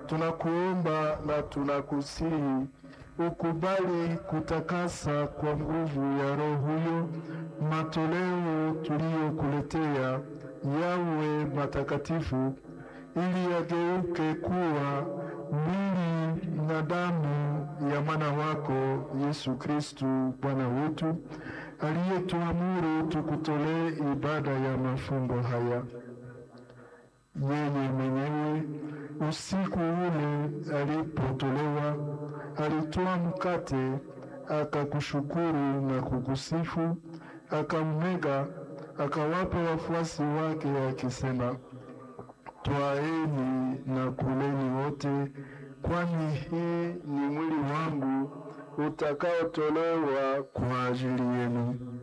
tunakuomba na tunakusihi ukubali kutakasa kwa nguvu ya Roho huyo matoleo tuliyokuletea yawe matakatifu, ili yageuke kuwa mwili na damu ya mwana wako Yesu Kristu Bwana wetu, aliyetuamuru tukutolee ibada ya mafumbo haya. Yeye mwenyewe usiku ule alipotolewa, alitoa mkate, akakushukuru na kukusifu, akaumega, akawapa wafuasi wake akisema, twaeni na kuleni wote, kwani hii ni mwili wangu utakaotolewa kwa ajili yenu.